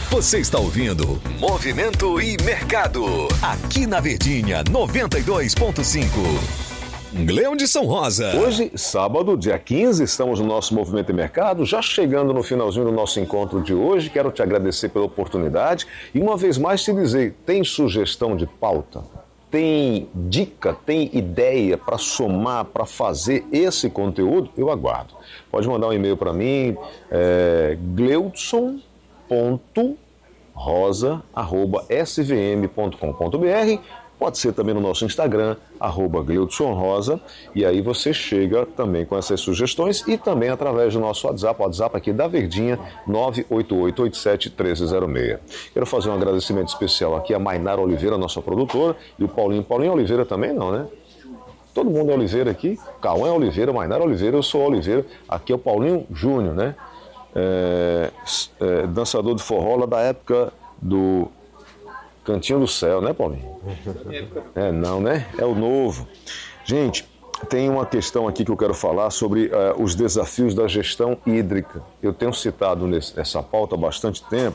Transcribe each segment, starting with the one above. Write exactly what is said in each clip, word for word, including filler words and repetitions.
Você está ouvindo Movimento e Mercado, aqui na Verdinha noventa e dois ponto cinco. Gleudson Rosa. Hoje, sábado, dia quinze, estamos no nosso Movimento e Mercado, já chegando no finalzinho do nosso encontro de hoje. Quero te agradecer pela oportunidade e uma vez mais te dizer, tem sugestão de pauta? Tem dica, tem ideia para somar, para fazer esse conteúdo? Eu aguardo. Pode mandar um e-mail para mim, é, gleudson ponto rosa arroba s v m ponto com ponto b r. Pode ser também no nosso Instagram, arroba Gleudson Rosa, e aí você chega também com essas sugestões e também através do nosso WhatsApp, WhatsApp aqui da Verdinha, nove oito oito, oito sete um três zero seis. Quero fazer um agradecimento especial aqui a Mainara Oliveira, nossa produtora, e o Paulinho. Paulinho Oliveira também não, né? Todo mundo é Oliveira aqui, Cauã é Oliveira, Mainara Oliveira, eu sou Oliveira, aqui é o Paulinho Júnior, né? É, é, dançador de forró lá da época do Cantinho do Céu, né, Paulinho? É, não, né? É o novo. Gente, tem uma questão aqui que eu quero falar sobre uh, os desafios da gestão hídrica. Eu tenho citado nesse, nessa pauta há bastante tempo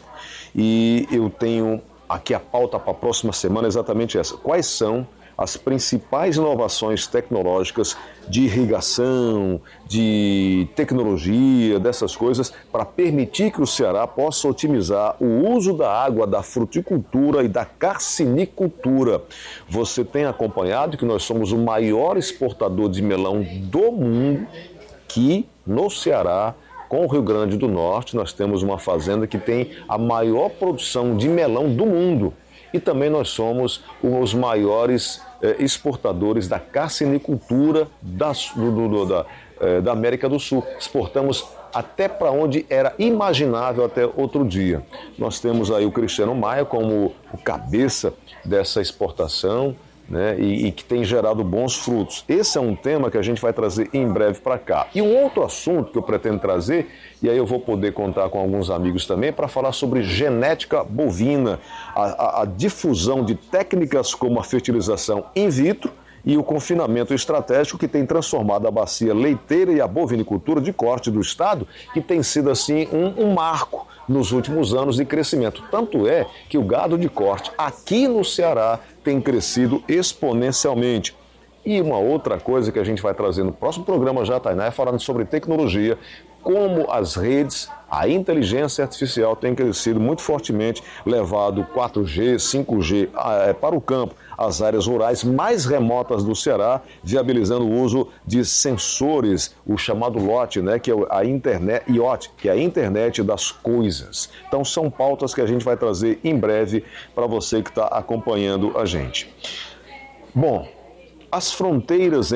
e eu tenho aqui a pauta para a próxima semana exatamente essa. Quais são as principais inovações tecnológicas de irrigação, de tecnologia, dessas coisas, para permitir que o Ceará possa otimizar o uso da água da fruticultura e da carcinicultura. Você tem acompanhado que nós somos o maior exportador de melão do mundo, que no Ceará, com o Rio Grande do Norte, nós temos uma fazenda que tem a maior produção de melão do mundo. E também nós somos os maiores eh, exportadores da carcinicultura da, do, do, da, eh, da América do Sul. Exportamos até para onde era imaginável até outro dia. Nós temos aí o Cristiano Maia como o cabeça dessa exportação, né, e, e que tem gerado bons frutos. Esse é um tema que a gente vai trazer em breve para cá. E um outro assunto que eu pretendo trazer, e aí eu vou poder contar com alguns amigos também, para falar sobre genética bovina, a, a, a difusão de técnicas como a fertilização in vitro e o confinamento estratégico que tem transformado a bacia leiteira e a bovinicultura de corte do estado, que tem sido assim um, um marco nos últimos anos de crescimento. Tanto é que o gado de corte aqui no Ceará tem crescido exponencialmente. E uma outra coisa que a gente vai trazer no próximo programa já, Tainá, é falando sobre tecnologia, como as redes, a inteligência artificial tem crescido muito fortemente, levado quatro G, cinco G é, para o campo, as áreas rurais mais remotas do Ceará, viabilizando o uso de sensores, o chamado L O T, né, que é a internet, I O T, que é a internet das coisas. Então são pautas que a gente vai trazer em breve para você que está acompanhando a gente. Bom, as fronteiras